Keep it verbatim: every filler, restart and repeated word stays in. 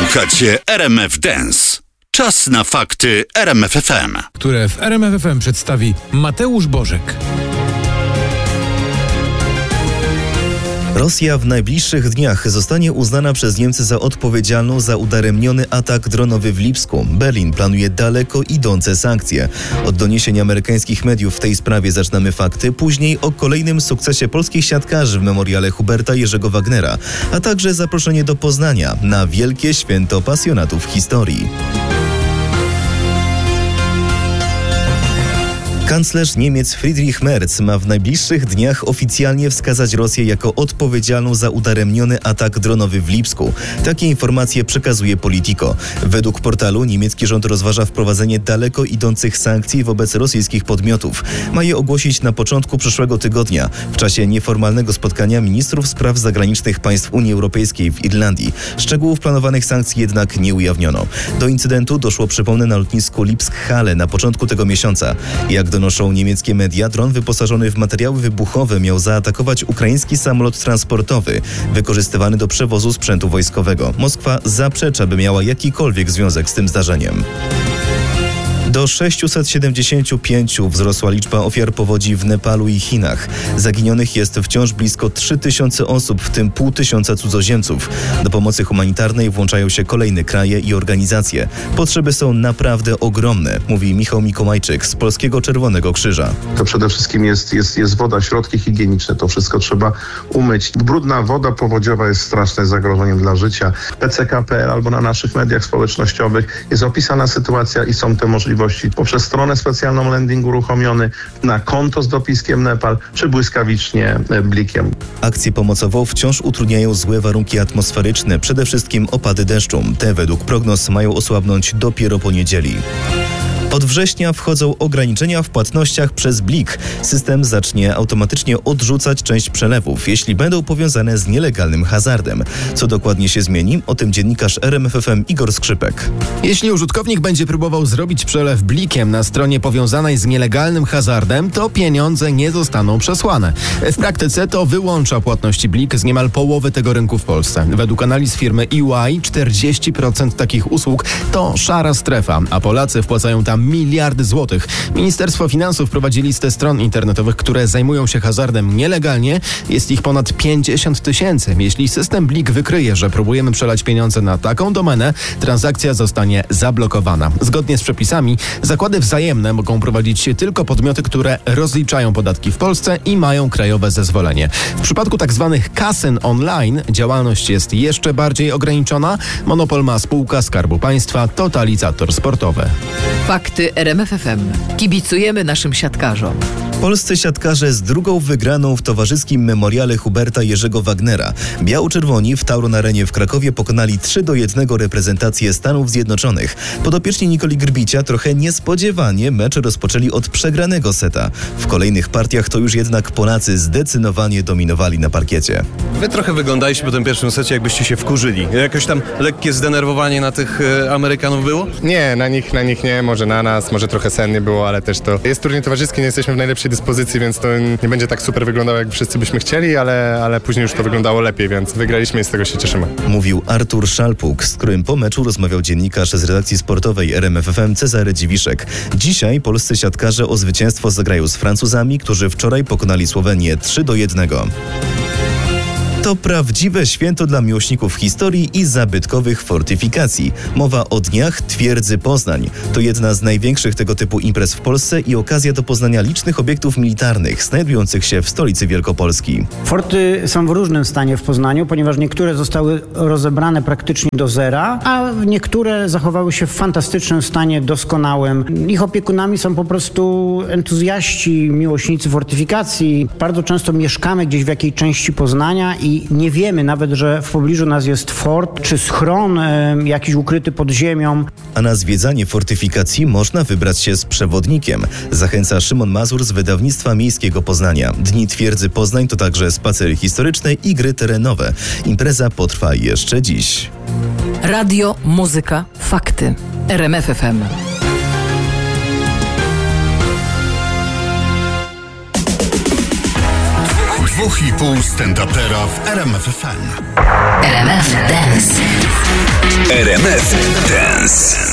Słuchacie R M F Dance. Czas na fakty R M F F M, które w R M F F M przedstawi Mateusz Bożek. Rosja w najbliższych dniach zostanie uznana przez Niemcy za odpowiedzialną za udaremniony atak dronowy w Lipsku. Berlin planuje daleko idące sankcje. Od doniesień amerykańskich mediów w tej sprawie zaczynamy fakty, później o kolejnym sukcesie polskich siatkarzy w memoriale Huberta Jerzego Wagnera, a także zaproszenie do Poznania na wielkie święto pasjonatów historii. Kanclerz Niemiec Friedrich Merz ma w najbliższych dniach oficjalnie wskazać Rosję jako odpowiedzialną za udaremniony atak dronowy w Lipsku. Takie informacje przekazuje Politico. Według portalu niemiecki rząd rozważa wprowadzenie daleko idących sankcji wobec rosyjskich podmiotów. Ma je ogłosić na początku przyszłego tygodnia, w czasie nieformalnego spotkania ministrów spraw zagranicznych państw Unii Europejskiej w Irlandii. Szczegółów planowanych sankcji jednak nie ujawniono. Do incydentu doszło, przypomnę, na lotnisku Lipsk-Halle na początku tego miesiąca. Jak donoszą niemieckie media, dron wyposażony w materiały wybuchowe miał zaatakować ukraiński samolot transportowy wykorzystywany do przewozu sprzętu wojskowego. Moskwa zaprzecza, by miała jakikolwiek związek z tym zdarzeniem. Do sześciuset siedemdziesięciu pięciu wzrosła liczba ofiar powodzi w Nepalu i Chinach. Zaginionych jest wciąż blisko trzy tysiące osób, w tym pół tysiąca cudzoziemców. Do pomocy humanitarnej włączają się kolejne kraje i organizacje. Potrzeby są naprawdę ogromne, mówi Michał Mikołajczyk z Polskiego Czerwonego Krzyża. To przede wszystkim jest, jest, jest woda, środki higieniczne, to wszystko trzeba umyć. Brudna woda powodziowa jest strasznym zagrożeniem dla życia. P C K kropka P L albo na naszych mediach społecznościowych jest opisana sytuacja i są te możliwości. Poprzez stronę specjalną landing uruchomiony, na konto z dopiskiem Nepal, czy błyskawicznie blikiem. Akcję pomocową wciąż utrudniają złe warunki atmosferyczne, przede wszystkim opady deszczu. Te według prognoz mają osłabnąć dopiero po niedzieli. Od września wchodzą ograniczenia w płatnościach przez Blik. System zacznie automatycznie odrzucać część przelewów, jeśli będą powiązane z nielegalnym hazardem. Co dokładnie się zmieni? O tym dziennikarz R M F F M Igor Skrzypek. Jeśli użytkownik będzie próbował zrobić przelew Blikiem na stronie powiązanej z nielegalnym hazardem, to pieniądze nie zostaną przesłane. W praktyce to wyłącza płatności Blik z niemal połowy tego rynku w Polsce. Według analiz firmy E Y czterdzieści procent takich usług to szara strefa, a Polacy wpłacają tam miliardy złotych. Ministerstwo Finansów prowadzi listę stron internetowych, które zajmują się hazardem nielegalnie. Jest ich ponad pięćdziesiąt tysięcy. Jeśli system Blik wykryje, że próbujemy przelać pieniądze na taką domenę, transakcja zostanie zablokowana. Zgodnie z przepisami zakłady wzajemne mogą prowadzić tylko podmioty, które rozliczają podatki w Polsce i mają krajowe zezwolenie. W przypadku tak zwanych kasyn online działalność jest jeszcze bardziej ograniczona. Monopol ma spółka Skarbu Państwa Totalizator Sportowy. Fakty R M F F M. Kibicujemy naszym siatkarzom. Polscy siatkarze z drugą wygraną w towarzyskim memoriale Huberta Jerzego Wagnera. Biało-czerwoni w Tauron Arenie w Krakowie pokonali trzy do jednego reprezentację Stanów Zjednoczonych. Podopieczni Nikoli Grbicia trochę niespodziewanie mecz rozpoczęli od przegranego seta. W kolejnych partiach to już jednak Polacy zdecydowanie dominowali na parkiecie. Wy trochę wyglądaliście po tym pierwszym secie, jakbyście się wkurzyli. Jakoś tam lekkie zdenerwowanie na tych e, Amerykanów było? Nie, na nich, na nich nie, może na nas, może trochę sennie było, ale też to jest turniej towarzyski, nie jesteśmy w najlepszej dyspozycji, więc to nie będzie tak super wyglądało, jak wszyscy byśmy chcieli, ale, ale później już to wyglądało lepiej, więc wygraliśmy i z tego się cieszymy. Mówił Artur Szalpuk, z którym po meczu rozmawiał dziennikarz z redakcji sportowej R M F F M Cezary Dziwiszek. Dzisiaj polscy siatkarze o zwycięstwo zagrają z Francuzami, którzy wczoraj pokonali Słowenię trzy do jednego. To prawdziwe święto dla miłośników historii i zabytkowych fortyfikacji. Mowa o Dniach Twierdzy Poznań. To jedna z największych tego typu imprez w Polsce i okazja do poznania licznych obiektów militarnych znajdujących się w stolicy Wielkopolski. Forty są w różnym stanie w Poznaniu, ponieważ niektóre zostały rozebrane praktycznie do zera, a niektóre zachowały się w fantastycznym stanie, doskonałym. Ich opiekunami są po prostu entuzjaści, miłośnicy fortyfikacji. Bardzo często mieszkamy gdzieś w jakiej części Poznania i nie wiemy nawet, że w pobliżu nas jest fort czy schron y, jakiś ukryty pod ziemią. A na zwiedzanie fortyfikacji można wybrać się z przewodnikiem. Zachęca Szymon Mazur z wydawnictwa Miejskiego Poznania. Dni Twierdzy Poznań to także spacery historyczne i gry terenowe. Impreza potrwa jeszcze dziś. Radio, muzyka, fakty. R M F F M. Dwóch i pół stand-upera w R M F F M. R M F Dance. R M F Dance.